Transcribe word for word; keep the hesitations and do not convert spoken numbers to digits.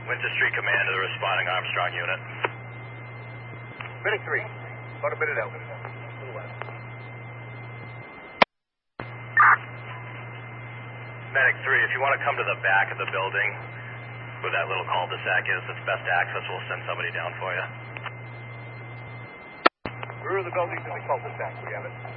Winter Street Command to the responding Armstrong unit. Medic three, about a minute out. Medic three, if you want to come to the back of the building where that little cul-de-sac is, that's best access, we'll send somebody down for you. Rear of the building to the cul-de-sac, we have it.